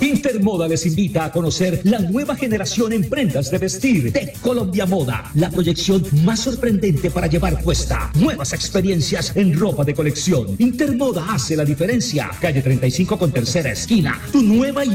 Intermoda les invita a conocer la nueva generación en prendas de vestir de Colombia Moda. La proyección más sorprendente para llevar puesta. Nuevas experiencias en ropa de colección. Intermoda hace la diferencia. Calle 35 con tercera esquina. Tu nueva